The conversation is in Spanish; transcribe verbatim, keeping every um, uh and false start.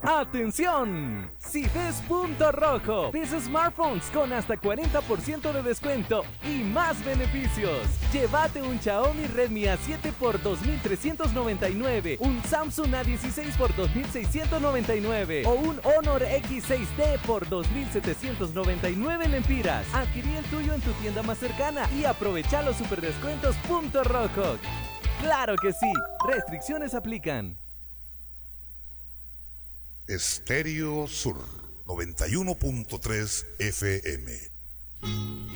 ¡Atención! Si ves Punto Rojo, ves smartphones con hasta cuarenta por ciento de descuento y más beneficios. Llévate un Xiaomi Redmi A siete por dos mil trescientos noventa y nueve, un Samsung A dieciséis por dos mil seiscientos noventa y nueve o un Honor X seis D por dos mil setecientos noventa y nueve lempiras. Adquirí el tuyo en tu tienda más cercana y aprovecha los superdescuentos Punto Rojo. ¡Claro que sí! Restricciones aplican. Estéreo Sur noventa y uno punto tres F M.